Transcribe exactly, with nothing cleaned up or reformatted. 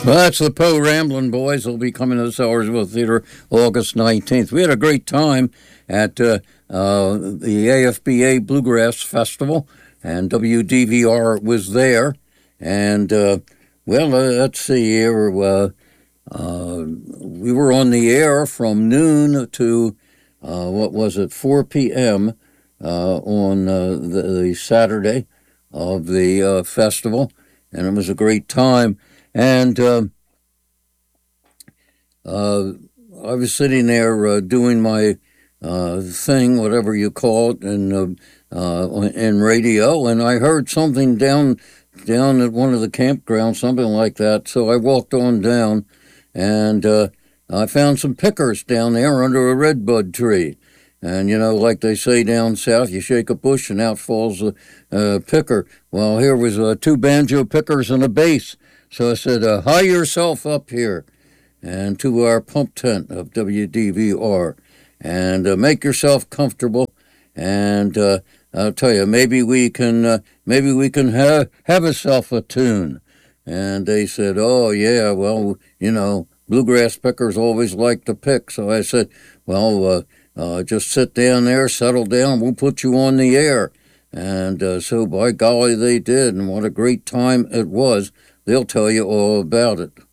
Well, that's the Poe Ramblin' Boys. They'll be coming to the Sellersville Theater August nineteenth. We had a great time at uh, uh, the A F B A Bluegrass Festival, and W D V R was there. And, uh, well, uh, let's see here. Uh, uh, we were on the air from noon to, uh, what was it, four p.m. Uh, on uh, the, the Saturday of the uh, festival, and it was a great time. And uh, uh, I was sitting there uh, doing my uh, thing, whatever you call it, in, uh, uh, in radio, and I heard something down down at one of the campgrounds, something like that. So I walked on down, and uh, I found some pickers down there under a redbud tree. And, you know, like they say down south, you shake a bush and out falls a, a picker. Well, here was uh, two banjo pickers and a bass. So I said, uh, hie yourself up here and to our pump tent of W D V R and uh, make yourself comfortable. And uh, I'll tell you, maybe we can uh, maybe we can ha- have ourselves a tune. And they said, oh, yeah, well, you know, bluegrass pickers always like to pick. So I said, well, uh, uh, just sit down there, settle down, we'll put you on the air. And uh, so, by golly, they did, and what a great time it was. They'll tell you all about it.